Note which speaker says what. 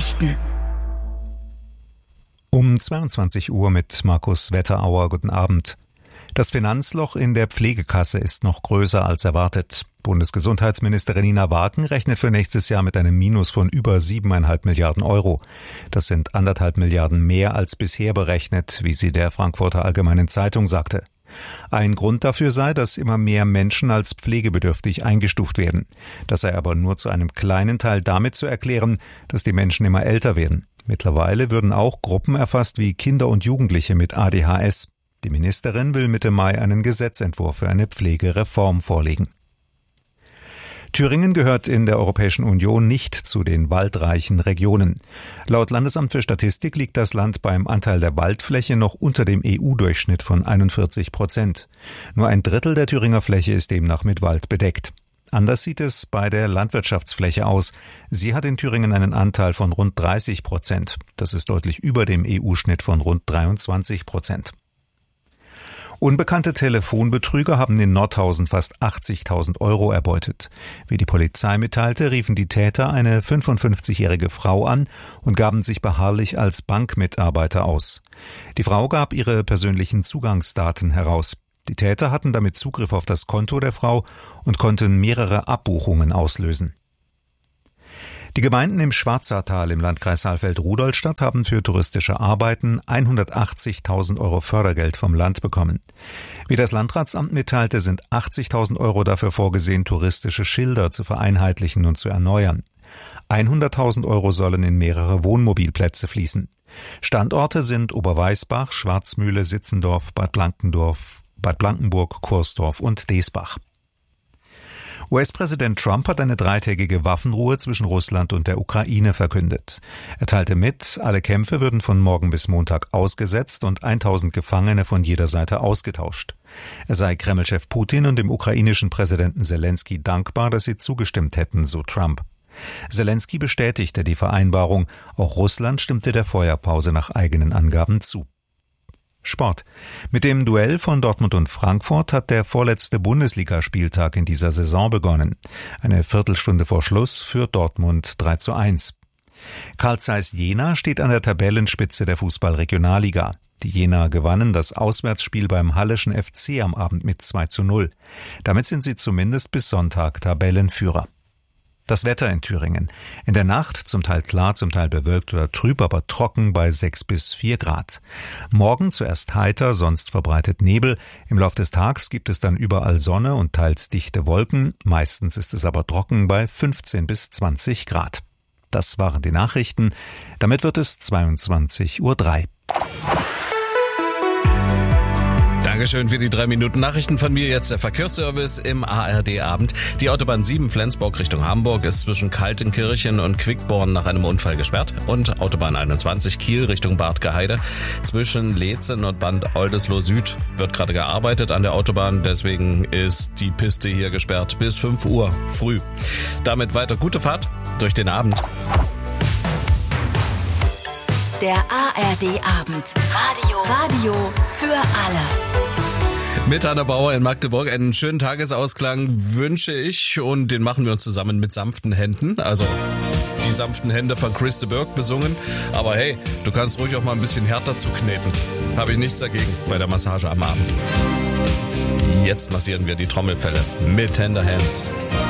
Speaker 1: Nachrichten.
Speaker 2: Um 22 Uhr mit Markus Wetterauer. Guten Abend. Das Finanzloch in der Pflegekasse ist noch größer als erwartet. Bundesgesundheitsministerin Nina Wagen rechnet für nächstes Jahr mit einem Minus von über 7,5 Milliarden Euro. Das sind 1,5 Milliarden mehr als bisher berechnet, wie sie der Frankfurter Allgemeinen Zeitung sagte. Ein Grund dafür sei, dass immer mehr Menschen als pflegebedürftig eingestuft werden. Das sei aber nur zu einem kleinen Teil damit zu erklären, dass die Menschen immer älter werden. Mittlerweile würden auch Gruppen erfasst wie Kinder und Jugendliche mit ADHS. Die Ministerin will Mitte Mai einen Gesetzentwurf für eine Pflegereform vorlegen. Thüringen gehört in der Europäischen Union nicht zu den waldreichen Regionen. Laut Landesamt für Statistik liegt das Land beim Anteil der Waldfläche noch unter dem EU-Durchschnitt von 41%. Nur ein Drittel der Thüringer Fläche ist demnach mit Wald bedeckt. Anders sieht es bei der Landwirtschaftsfläche aus. Sie hat in Thüringen einen Anteil von rund 30%. Das ist deutlich über dem EU-Schnitt von rund 23%. Unbekannte Telefonbetrüger haben in Nordhausen fast 80.000 Euro erbeutet. Wie die Polizei mitteilte, riefen die Täter eine 55-jährige Frau an und gaben sich beharrlich als Bankmitarbeiter aus. Die Frau gab ihre persönlichen Zugangsdaten heraus. Die Täter hatten damit Zugriff auf das Konto der Frau und konnten mehrere Abbuchungen auslösen. Die Gemeinden im Schwarzertal im Landkreis Saalfeld-Rudolstadt haben für touristische Arbeiten 180.000 Euro Fördergeld vom Land bekommen. Wie das Landratsamt mitteilte, sind 80.000 Euro dafür vorgesehen, touristische Schilder zu vereinheitlichen und zu erneuern. 100.000 Euro sollen in mehrere Wohnmobilplätze fließen. Standorte sind Oberweißbach, Schwarzmühle, Sitzendorf, Bad Blankenburg, Kursdorf und Desbach. US-Präsident Trump hat eine 3-tägige Waffenruhe zwischen Russland und der Ukraine verkündet. Er teilte mit, alle Kämpfe würden von morgen bis Montag ausgesetzt und 1.000 Gefangene von jeder Seite ausgetauscht. Er sei Kreml-Chef Putin und dem ukrainischen Präsidenten Selensky dankbar, dass sie zugestimmt hätten, so Trump. Selensky bestätigte die Vereinbarung, auch Russland stimmte der Feuerpause nach eigenen Angaben zu. Sport. Mit dem Duell von Dortmund und Frankfurt hat der vorletzte Bundesligaspieltag in dieser Saison begonnen. Eine Viertelstunde vor Schluss führt Dortmund 3:1. Carl Zeiss Jena steht an der Tabellenspitze der Fußball-Regionalliga. Die Jena gewannen das Auswärtsspiel beim Halleschen FC am Abend mit 2:0. Damit sind sie zumindest bis Sonntag Tabellenführer. Das Wetter in Thüringen. In der Nacht zum Teil klar, zum Teil bewölkt oder trüb, aber trocken bei 6 bis 4 Grad. Morgen zuerst heiter, sonst verbreitet Nebel. Im Lauf des Tages gibt es dann überall Sonne und teils dichte Wolken. Meistens ist es aber trocken bei 15 bis 20 Grad. Das waren die Nachrichten. Damit wird es 22:03 Uhr.
Speaker 3: Dankeschön für die 3 Minuten Nachrichten von mir. Jetzt der Verkehrsservice im ARD-Abend. Die Autobahn 7 Flensburg Richtung Hamburg ist zwischen Kaltenkirchen und Quickborn nach einem Unfall gesperrt. Und Autobahn 21 Kiel Richtung Bad Gaheide zwischen Leetzen und Bad Oldesloe Süd wird gerade gearbeitet an der Autobahn. Deswegen ist die Piste hier gesperrt bis 5 Uhr früh. Damit weiter gute Fahrt durch den Abend.
Speaker 1: Der ARD-Abend. Radio für alle.
Speaker 3: Mit Anna Bauer in Magdeburg einen schönen Tagesausklang wünsche ich und den machen wir uns zusammen mit sanften Händen. Also die sanften Hände von Chris de Burgh besungen. Aber hey, du kannst ruhig auch mal ein bisschen härter zukneten. Habe ich nichts dagegen bei der Massage am Abend. Jetzt massieren wir die Trommelfelle mit Tender Hands.